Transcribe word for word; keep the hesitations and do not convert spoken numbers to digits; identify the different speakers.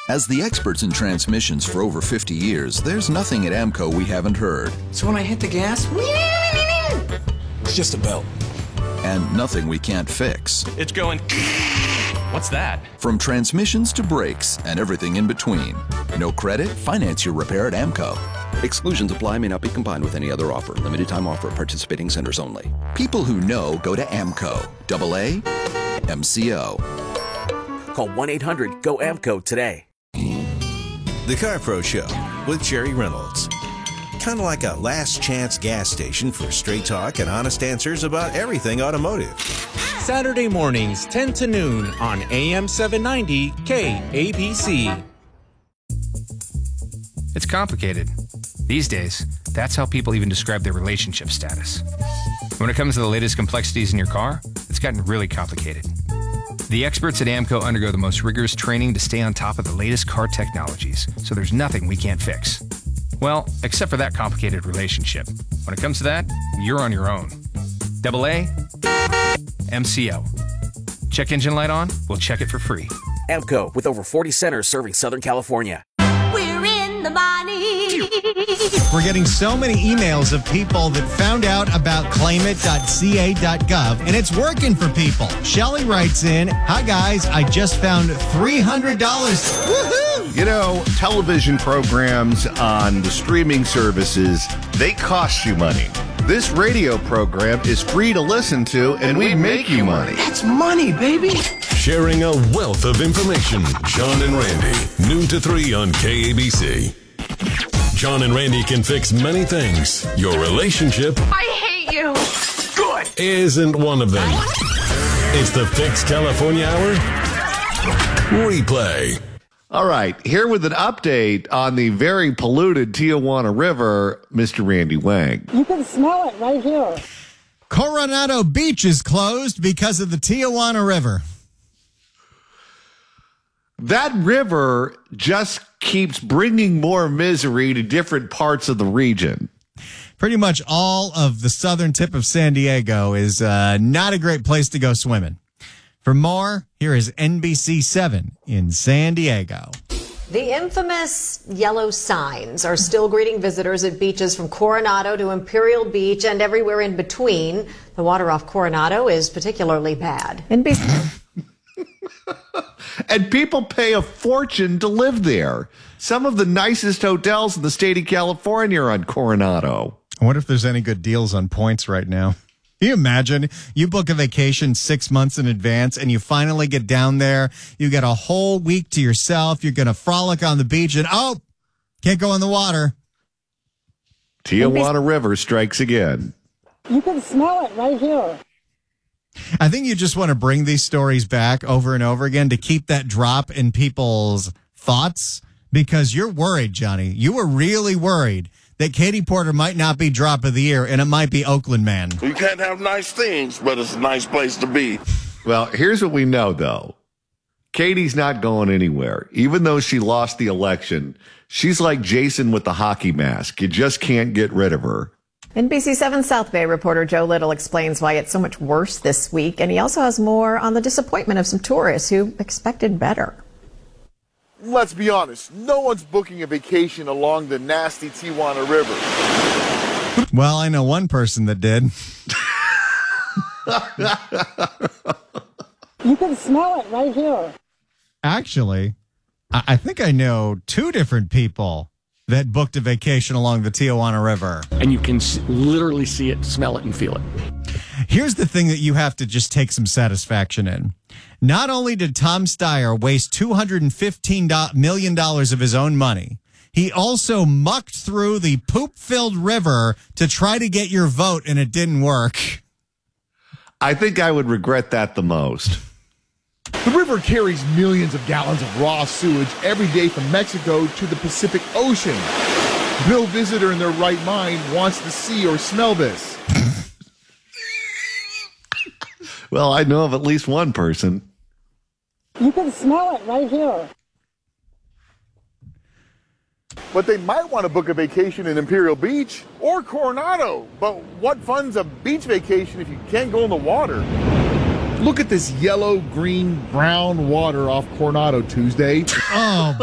Speaker 1: As the experts in transmissions for over fifty years, there's nothing at AMCO we haven't heard.
Speaker 2: So when I hit the gas,
Speaker 3: it's just a belt.
Speaker 1: And nothing we can't fix.
Speaker 4: It's going... What's that?
Speaker 1: From transmissions to brakes and everything in between. No credit? Finance your repair at AMCO.
Speaker 5: Exclusions apply, may not be combined with any other offer. Limited time offer at participating centers only.
Speaker 1: People who know go to AMCO. Double A M C O.
Speaker 6: Call one eight hundred go A M C O today.
Speaker 7: The Car Pro Show with Jerry Reynolds. Kind of like a last chance gas station for straight talk and honest answers about everything automotive.
Speaker 8: Saturday mornings, ten to noon on A M seven ninety K A B C.
Speaker 9: It's complicated. These days, that's how people even describe their relationship status. When it comes to the latest complexities in your car, it's gotten really complicated. The experts at AMCO undergo the most rigorous training to stay on top of the latest car technologies, so there's nothing we can't fix. Well, except for that complicated relationship. When it comes to that, you're on your own. Double A M C O. Check engine light on? We'll check it for free.
Speaker 6: A M C O, with over forty centers serving Southern California.
Speaker 10: We're in the money.
Speaker 11: We're getting so many emails of people that found out about claim it dot c a dot gov, and it's working for people. Shelly writes in, "Hi guys, I just found three hundred dollars. Woohoo!
Speaker 12: You know, television programs on the streaming services, they cost you money. This radio program is free to listen to, and, and we, we make, make you money.
Speaker 2: That's money, baby.
Speaker 13: Sharing a wealth of information. John and Randy, noon to three on K A B C. John and Randy can fix many things. Your relationship...
Speaker 10: I hate you.
Speaker 13: Good. ...isn't one of them. It's the Fix California Hour Replay.
Speaker 12: All right, here with an update on the very polluted Tijuana River, Mister Randy Wang.
Speaker 14: You can smell it right here.
Speaker 11: Coronado Beach is closed because of the Tijuana River.
Speaker 12: That river just keeps bringing more misery to different parts of the region.
Speaker 11: Pretty much all of the southern tip of San Diego is uh, not a great place to go swimming. For more, here is N B C seven in San Diego.
Speaker 15: The infamous yellow signs are still greeting visitors at beaches from Coronado to Imperial Beach and everywhere in between. The water off Coronado is particularly bad. N B C
Speaker 12: And people pay a fortune to live there. Some of the nicest hotels in the state of California are on Coronado.
Speaker 11: I wonder if there's any good deals on points right now. Can you imagine? You book a vacation six months in advance and you finally get down there. You get a whole week to yourself. You're going to frolic on the beach and, oh, can't go in the water.
Speaker 12: Tijuana River strikes again.
Speaker 14: You can smell it right here.
Speaker 11: I think you just want to bring these stories back over and over again to keep that drop in people's thoughts because you're worried, Johnny. You were really worried that Katie Porter might not be drop of the year and it might be Oakland Man.
Speaker 16: You can't have nice things, but it's a nice place to be.
Speaker 12: Well, here's what we know, though. Katie's not going anywhere. Even though she lost the election, she's like Jason with the hockey mask. You just can't get rid of her.
Speaker 15: N B C seven South Bay reporter Joe Little explains why it's so much worse this week, and he also has more on the disappointment of some tourists who expected better.
Speaker 17: Let's be honest, no one's booking a vacation along the nasty Tijuana River.
Speaker 11: Well, I know one person that did.
Speaker 14: You can smell it right here.
Speaker 11: Actually, I think I know two different people that booked a vacation along the Tijuana River.
Speaker 3: And you can literally see it, smell it, and feel it.
Speaker 11: Here's the thing that you have to just take some satisfaction in. Not only did Tom Steyer waste two hundred fifteen million dollars of his own money, he also mucked through the poop-filled river to try to get your vote, and it didn't work.
Speaker 12: I think I would regret that the most.
Speaker 17: The river carries millions of gallons of raw sewage every day from Mexico to the Pacific Ocean. No visitor in their right mind wants to see or smell this.
Speaker 12: Well, I know of at least one person.
Speaker 14: You can smell it right here.
Speaker 17: But they might want to book a vacation in Imperial Beach or Coronado. But what fun's a beach vacation if you can't go in the water? Look at this yellow, green, brown water off Coronado Tuesday.
Speaker 11: Oh,